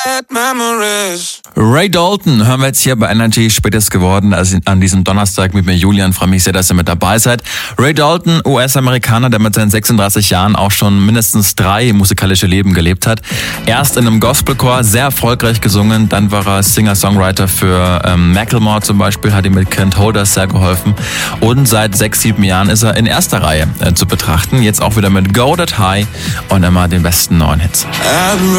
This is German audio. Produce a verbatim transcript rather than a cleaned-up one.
bad memories. Ray Dalton hören wir jetzt hier bei Energy, spätest geworden, also an diesem Donnerstag mit mir Julian. Freue mich sehr, dass ihr mit dabei seid. Ray Dalton, U S-Amerikaner, der mit seinen sechsunddreißig Jahren auch schon mindestens drei musikalische Leben gelebt hat. Erst in einem Gospelchor, sehr erfolgreich gesungen, dann war er Singer-Songwriter für ähm, Macklemore zum Beispiel, hat ihm mit Kent Holders sehr geholfen und seit sechs, sieben Jahren ist er in erster Reihe äh, zu betrachten. Jetzt auch wieder mit Go That High und immer den besten neuen Hits.